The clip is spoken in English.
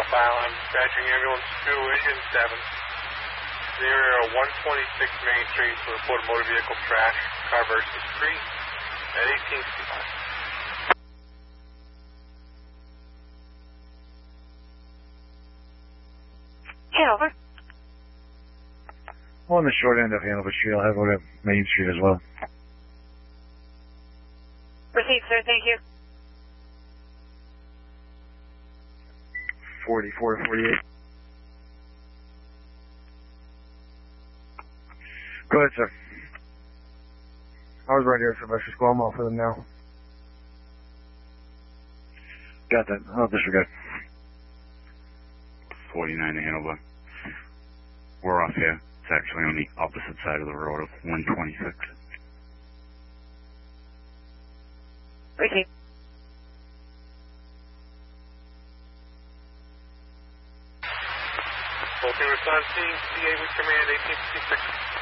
file. I'm dispatching ambulance 2, engine 7. The area of 126 Main Street for report motor vehicle crash, car versus tree at 1865. Hanover. On the short end of Hanover Street, I'll have over to Main Street as well. Proceed, sir. Thank you. 44 to 48. Go ahead, sir. I was right here, so let's just go. I'm off for them now. Got that. I'll disregard. 49 to Hanover. We're off here. It's actually on the opposite side of the road of 126. Proceed. Bolting response team, CA with command 1866.